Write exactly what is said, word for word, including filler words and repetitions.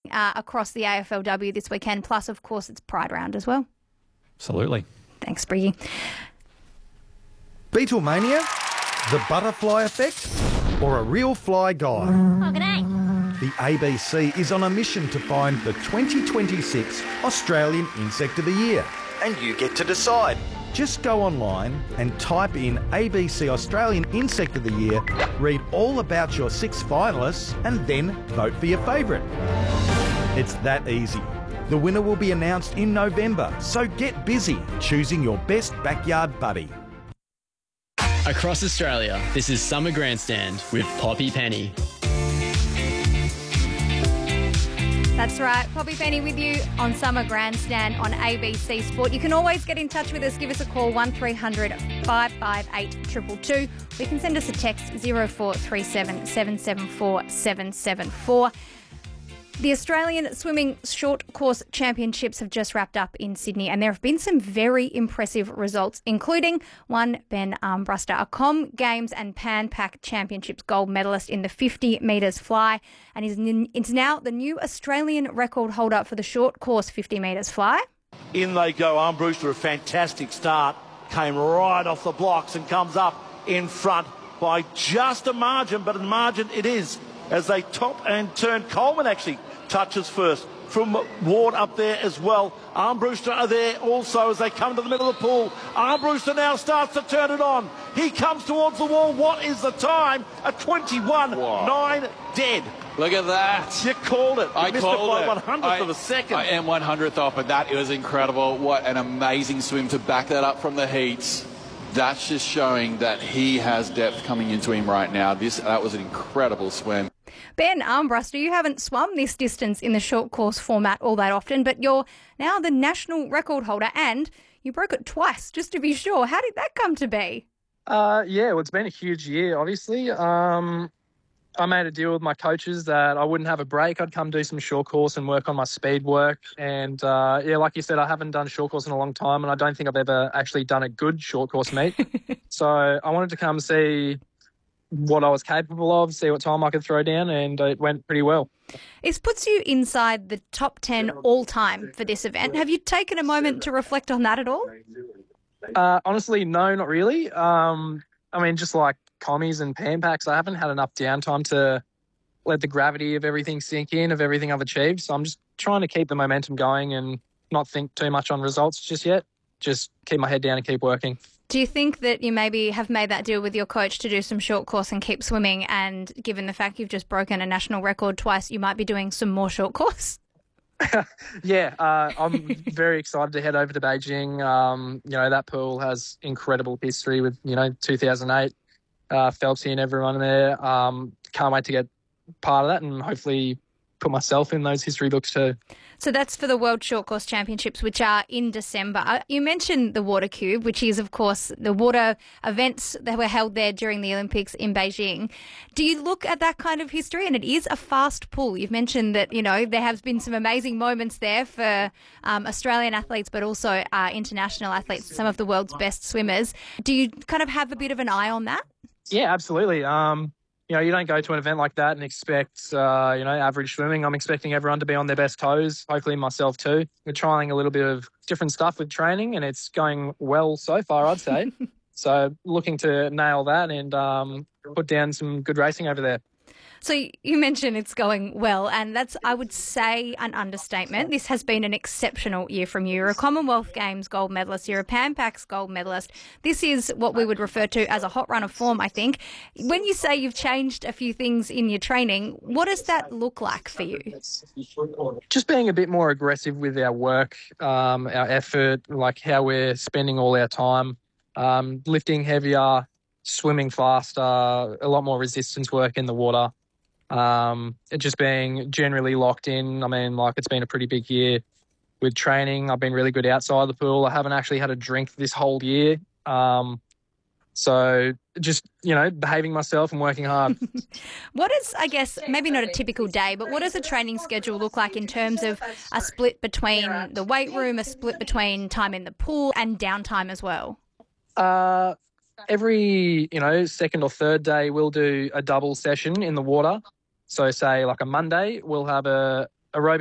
uh, across the A F L W this weekend. Plus, of course, it's Pride Round as well. Absolutely. Thanks, Briggy. Beatlemania? The butterfly effect? Or a real fly guy? Oh, g'day. The A B C is on a mission to find the twenty twenty-six Australian Insect of the Year. And you get to decide. Just go online and type in A B C Australian Insect of the Year, read all about your six finalists, and then vote for your favourite. It's that easy. The winner will be announced in November, so get busy choosing your best backyard buddy. Across Australia, this is Summer Grandstand with Poppy Penny. That's right, Poppy Penny with you on Summer Grandstand on A B C Sport. You can always get in touch with us. Give us a call, one three hundred five five eight two two two. You can send us a text, zero four three seven seven seven four seven seven four. The Australian Swimming Short Course Championships have just wrapped up in Sydney, and there have been some very impressive results, including one Ben Armbruster, a Com Games and Pan Pac Championships gold medalist in the fifty metres fly, and is, is now the new Australian record holder for the short course fifty metres fly. In they go. Armbruster, a fantastic start, came right off the blocks and comes up in front by just a margin, but a margin it is as they top and turn. Coleman actually touches first from Ward up there as well. Armbruster are there also as they come to the middle of the pool. Armbruster now starts to turn it on. He comes towards the wall. What is the time? A twenty-one nine dead. Look at that. You called it. You I missed called it by it. one hundredth I, of a second. I am one hundredth off, but that was incredible. What an amazing swim to back that up from the heats. That's just showing that he has depth coming into him right now. This That was an incredible swim. Ben Armbruster, you haven't swum this distance in the short course format all that often, but you're now the national record holder and you broke it twice, just to be sure. How did that come to be? Uh, yeah, well, it's been a huge year, obviously. Um, I made a deal with my coaches that I wouldn't have a break. I'd come do some short course and work on my speed work. And, uh, yeah, like you said, I haven't done short course in a long time, and I don't think I've ever actually done a good short course meet. So I wanted to come see what I was capable of, see what time I could throw down, and it went pretty well. It puts you inside the top ten all-time for this event. Have you taken a moment to reflect on that at all? Uh, honestly, no, not really. Um, I mean, just like commies and pan packs, I haven't had enough downtime to let the gravity of everything sink in, of everything I've achieved. So I'm just trying to keep the momentum going and not think too much on results just yet. Just keep my head down and keep working. Do you think that you maybe have made that deal with your coach to do some short course and keep swimming, and given the fact you've just broken a national record twice, you might be doing some more short course? yeah, uh, I'm very excited to head over to Beijing. Um, you know, that pool has incredible history with, you know, two thousand eight, uh, Phelpsy and everyone there. Um, can't wait to get part of that and hopefully put myself in those history books too. So that's for the World Short Course Championships, which are in December. You mentioned the Water Cube, which is, of course, the water events that were held there during the Olympics in Beijing. Do you look at that kind of history? And it is a fast pool. You've mentioned that, you know, there have been some amazing moments there for um, Australian athletes, but also uh, international athletes, some of the world's best swimmers. Do you kind of have a bit of an eye on that? Yeah, absolutely. Um, You know, you don't go to an event like that and expect, uh, you know, average swimming. I'm expecting everyone to be on their best toes, hopefully myself too. We're trying a little bit of different stuff with training and it's going well so far, I'd say. So looking to nail that and um, put down some good racing over there. So you mentioned it's going well, and that's, I would say, an understatement. This has been an exceptional year from you. You're a Commonwealth Games gold medalist. You're a Pan Pacs gold medalist. This is what we would refer to as a hot run of form, I think. When you say you've changed a few things in your training, what does that look like for you? Just being a bit more aggressive with our work, um, our effort, like how we're spending all our time, um, lifting heavier, swimming faster, a lot more resistance work in the water. Um, it just being generally locked in. I mean, like, it's been a pretty big year with training. I've been really good outside the pool. I haven't actually had a drink this whole year. Um, so just, you know, behaving myself and working hard. What is, I guess, maybe not a typical day, but what does a training schedule look like in terms of a split between the weight room, a split between time in the pool and downtime as well? Uh, every, you know, second or third day, we'll do a double session in the water. So say like a Monday, we'll have a aerobic